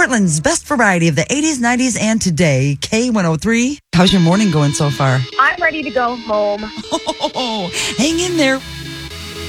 Portland's best variety of the 80s, 90s, and today, K103. How's your morning going so far? I'm ready to go home. Hang in there.